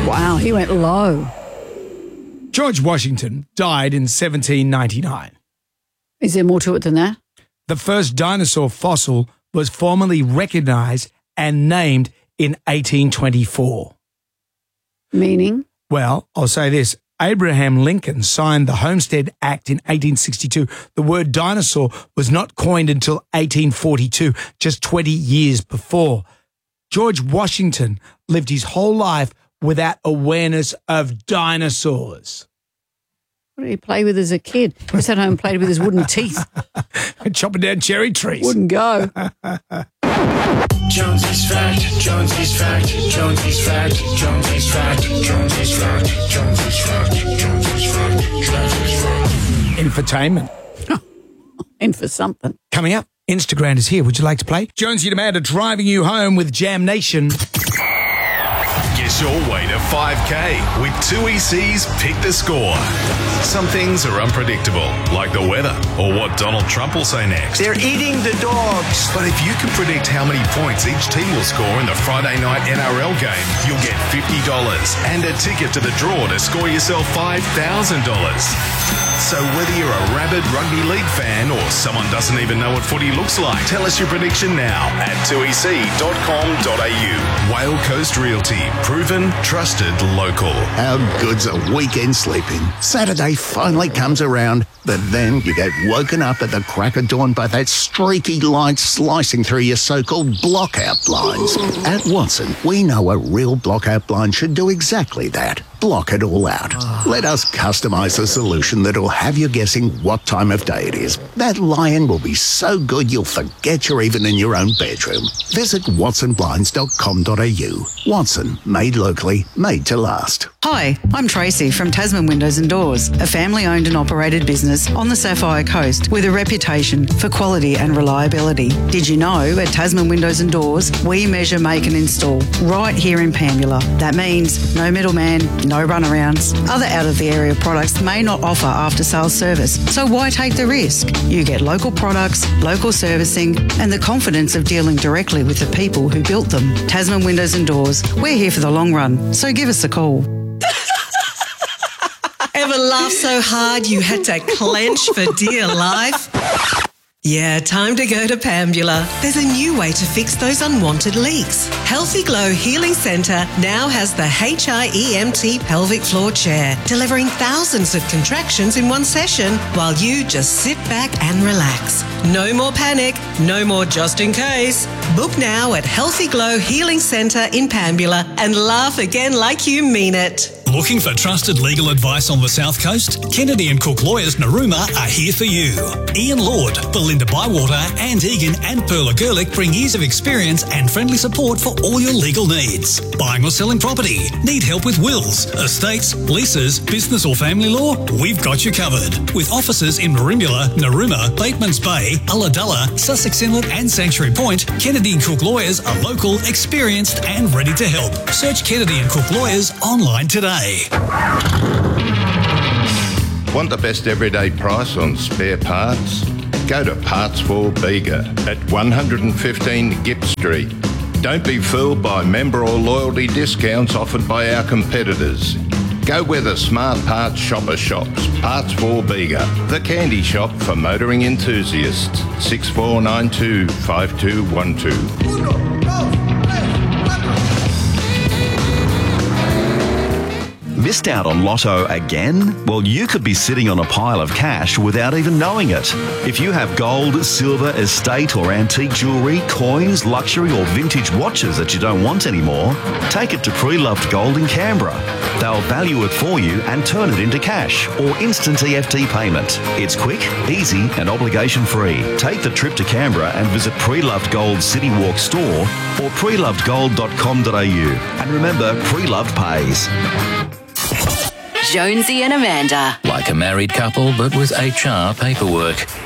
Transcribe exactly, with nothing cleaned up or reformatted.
Wow, he went low. George Washington died in seventeen ninety-nine. Is there more to it than that? The first dinosaur fossil was formally recognised and named in eighteen twenty-four. Meaning? Well, I'll say this. Abraham Lincoln signed the Homestead Act in eighteen sixty-two. The word dinosaur was not coined until eighteen forty-two, just twenty years before. George Washington lived his whole life without awareness of dinosaurs. What did he play with as a kid? He sat home and played with his wooden teeth. Chopping down cherry trees. Wouldn't go. Jonesy's fact, Jonesy's fact, Jonesy's fact, Jonesy's fact, Jonesy's fact, Jonesy's fact, Jonesy's fact, Jonesy's fact. Infotainment. In for something. Coming up, Instagram is here. Would you like to play? Jonesy and Amanda driving you home with Jam Nation. Get your way to five K with two E C's Pick the Score. Some things are unpredictable, like the weather or what Donald Trump will say next. They're eating the dogs. But if you can predict how many points each team will score in the Friday night N R L game, you'll get fifty dollars and a ticket to the draw to score yourself five thousand dollars. So whether you're a rabid rugby league fan or someone doesn't even know what footy looks like, tell us your prediction now at two e c dot com dot a u. Whale Coast Realty. Proven, trusted, local. How good's a weekend sleeping? Saturday finally comes around, but then you get woken up at the crack of dawn by that streaky light slicing through your so-called blockout blinds. At Watson, we know a real blockout blind should do exactly that. Block it all out. Let us customise a solution that'll have you guessing what time of day it is. That lion will be so good you'll forget you're even in your own bedroom. Visit watson blinds dot com dot a u. Watson, made locally, made to last. Hi, I'm Tracy from Tasman Windows and Doors, a family-owned and operated business on the Sapphire Coast with a reputation for quality and reliability. Did you know at Tasman Windows and Doors, we measure, make and install right here in Pambula. That means no middleman, no runarounds. Other out-of-the-area products may not offer after-sales service, so why take the risk? You get local products, local servicing and the confidence of dealing directly with the people who built them. Tasman Windows and Doors, we're here for the long run, so give us a call. Ever laughed so hard you had to clench for dear life? Yeah, time to go to Pambula. There's a new way to fix those unwanted leaks. Healthy Glow Healing Centre now has the H I E M T pelvic floor chair, delivering thousands of contractions in one session while you just sit back and relax. No more panic, no more just in case. Book now at Healthy Glow Healing Centre in Pambula and laugh again like you mean it. Looking for trusted legal advice on the South Coast? Kennedy and Cook Lawyers Narooma are here for you. Ian Lord, Belinda Bywater, Anne Egan and Perla Gerlich bring years of experience and friendly support for all your legal needs. Buying or selling property? Need help with wills, estates, leases, business or family law? We've got you covered. With offices in Merimbula, Narooma, Batemans Bay, Ulladulla, Sussex Inlet and Sanctuary Point, Kennedy and Cook Lawyers are local, experienced and ready to help. Search Kennedy and Cook Lawyers online today. Want the best everyday price on spare parts? Go to Parts for Bega at one fifteen Gipp Street. Don't be fooled by member or loyalty discounts offered by our competitors. Go where the smart parts shopper shops. Parts for Bega, the candy shop for motoring enthusiasts. six four nine two, five two one two. Missed out on Lotto again? Well, you could be sitting on a pile of cash without even knowing it. If you have gold, silver, estate or antique jewellery, coins, luxury or vintage watches that you don't want anymore, take it to Pre-Loved Gold in Canberra. They'll value it for you and turn it into cash or instant E F T payment. It's quick, easy and obligation free. Take the trip to Canberra and visit Pre-Loved Gold City Walk store or pre loved gold dot com dot a u. And remember, Pre-Loved pays. Jonesy and Amanda. Like a married couple, but with H R paperwork.